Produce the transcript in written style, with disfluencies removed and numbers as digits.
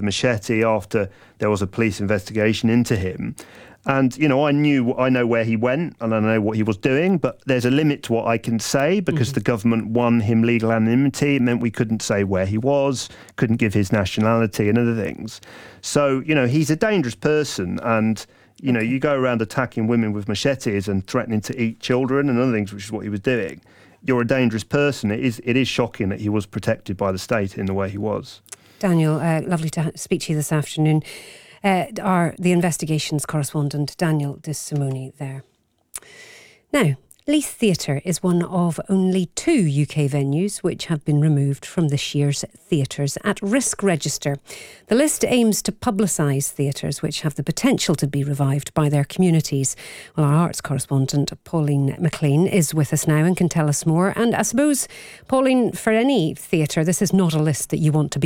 with a machete after there was a police investigation into him. And, you know, I know where he went and I know what he was doing, but there's a limit to what I can say because the government won him legal anonymity. It meant we couldn't say where he was, couldn't give his nationality and other things. So, you know, he's a dangerous person, and, you know, you go around attacking women with machetes and threatening to eat children and other things, which is what he was doing. You're a dangerous person. It is shocking that he was protected by the state in the way he was. Daniel, lovely to speak to you this afternoon. The investigations correspondent, Daniel De Simone there. Now, Leith Theatre is one of only 2 UK venues which have been removed from this year's Theatres at Risk register. The list aims to publicise theatres which have the potential to be revived by their communities. Well, our arts correspondent, Pauline McLean, is with us now and can tell us more. And I suppose, Pauline, for any theatre, this is not a list that you want to be